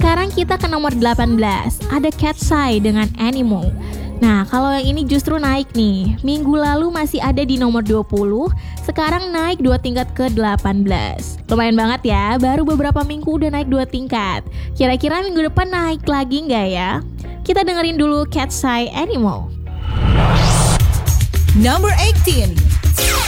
Sekarang kita ke nomor 18, ada Cat's Eye dengan Animal. Nah, kalau yang ini justru naik nih. Minggu lalu masih ada di nomor 20, sekarang naik 2 tingkat ke 18. Lumayan banget ya, baru beberapa minggu udah naik 2 tingkat. Kira-kira minggu depan naik lagi nggak ya? Kita dengerin dulu Cat's Eye Animal. Number 18.